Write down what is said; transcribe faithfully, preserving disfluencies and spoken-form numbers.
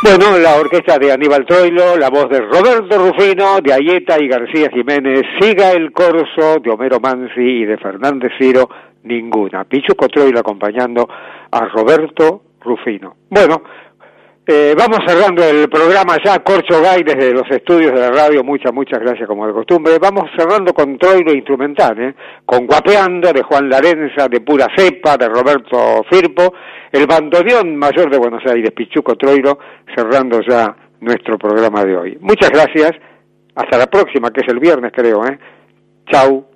Bueno, la orquesta de Aníbal Troilo, la voz de Roberto Rufino, de Ayeta y García Jiménez, Siga el Corso, de Homero Mansi y de Fernández Ciro, ninguna. Pichuco Troilo acompañando a Roberto Rufino. Bueno, eh, vamos cerrando el programa ya, Corcho Gay desde los estudios de la radio, muchas, muchas gracias como de costumbre. Vamos cerrando con Troilo instrumental, ¿eh? Con Guapeando, de Juan Larenza, de Pura Cepa, de Roberto Firpo, el bandoneón mayor de Buenos Aires, Pichuco Troilo, cerrando ya nuestro programa de hoy. Muchas gracias, hasta la próxima, que es el viernes creo, ¿eh? Chau.